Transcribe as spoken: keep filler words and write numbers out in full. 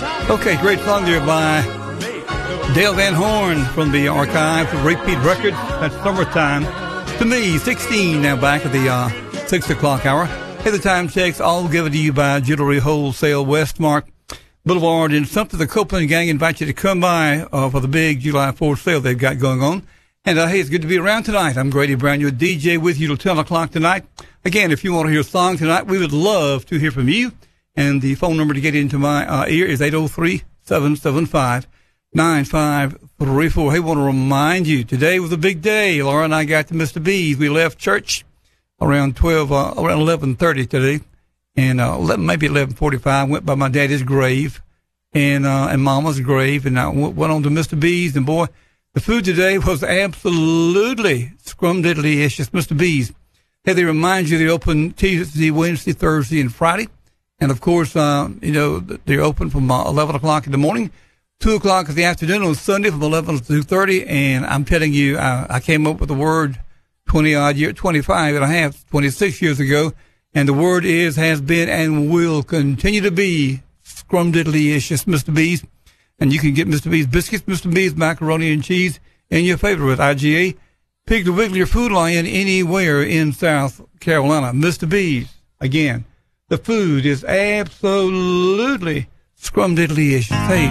Okay, great song there by Dale Van Horn from the archives of Repeat Records. That's Summertime. To me, sixteen now back at the uh, six o'clock hour. Hey, the time checks all given to you by Jewelry Wholesale Westmark Boulevard in Sumter. The Copeland Gang invite you to come by uh, for the big July fourth sale they've got going on. And uh, hey, it's good to be around tonight. I'm Grady Brown, your D J, with you till ten o'clock tonight. Again, if you want to hear a song tonight, we would love to hear from you. And the phone number to get into my uh, ear is eight oh three, seven seven five, nine five three four. Hey, I want to remind you, today was a big day. Laura and I got to Mister B's. We left church around twelve, uh, around eleven thirty today, and uh, eleven, maybe eleven forty-five. Went by my daddy's grave and uh, and Mama's grave, and I w- went on to Mister B's. And boy, the food today was absolutely scrumdiddly-ish. Mister B's. Hey, they remind you they're open Tuesday, Wednesday, Thursday, and Friday. And, of course, uh, you know, they're open from uh, eleven o'clock in the morning, two o'clock in the afternoon on Sunday from eleven to two thirty. And I'm telling you, I, I came up with the word twenty-odd years, twenty-five and a half, twenty-six years ago. And the word is, has been, and will continue to be scrumdiddly-ish. It's Mister B's. And you can get Mister B's biscuits, Mister B's macaroni and cheese, and your favorite with I G A, Piggly Wiggly, or Food Lion, anywhere in South Carolina. Mister B's, again. The food is absolutely scrumdiddly-ish. Hey,